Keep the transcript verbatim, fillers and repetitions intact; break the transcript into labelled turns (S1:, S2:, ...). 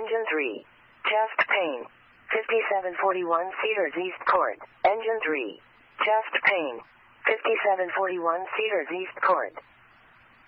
S1: Engine three. Chest pain. fifty-seven forty-one Cedars East Court. Engine three. Chest pain. fifty-seven forty-one Cedars East Court.